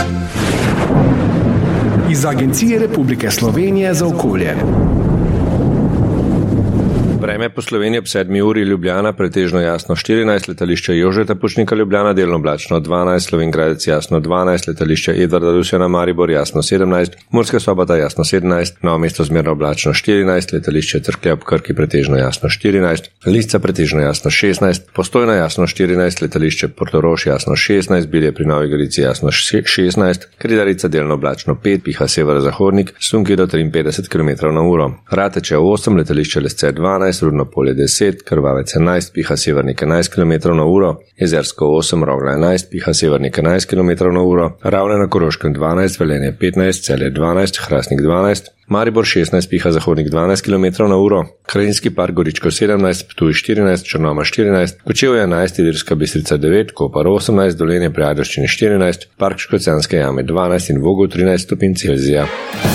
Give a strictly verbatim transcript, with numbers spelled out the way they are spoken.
Iz Agencije Republike Slovenije za okolje. Vreme po Sloveniji ob sedmi uri Ljubljana pretežno jasno štirinajst, letališče Jožeta Pučnika Ljubljana delno oblačno dvanajst, Slovenj-Gradec jasno dvanajst, letališče Edvarda Rusjana Maribor jasno sedemnajst, Murska Sobota jasno sedemnajst, Novo mesto zmerno oblačno štirinajst, letališče Cerklje ob Krki pretežno jasno štirinajst, Lisca pretežno jasno šestnajst, Postojna jasno štirinajst, letališče Portorož jasno šestnajst, Bilje pri Novi Gorici jasno šestnajst, Kridarica delno oblačno pet, piha severozahodnik, sunki do triinpetdeset kilometrov na uro, Rateče osem, letališče Lesce dvanajst, Rudno polje deset, Krvavec enajst, piha severnik enajst kilometrov na uro, Jezersko osem, Rogla enajst, piha severnik enajst kilometrov na uro, Ravne na Koroškem dvanajst, Velenje petnajst, Celje dvanajst, Hrastnik dvanajst, Maribor šestnajst, piha zahodnik dvanajst kilometrov na uro, Krajinski park Goričko sedemnajst, Ptuj štirinajst, Črnomelj štirinajst, Kočevje enajst, Ilirska Bistrica devet, Koper osemnajst, Dolenje pri Ajdovščini štirinajst, Park Škocjanske jame dvanajst in Vogel trinajst stopinj Celzija.